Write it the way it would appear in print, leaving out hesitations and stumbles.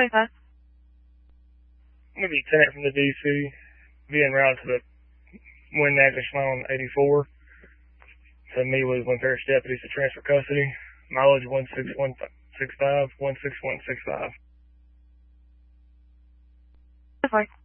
125. I'm going to be 10 from the DC, being routed to the Win National on 84. To me with one parish deputies to transfer custody. Mileage 16165, 16165. 4.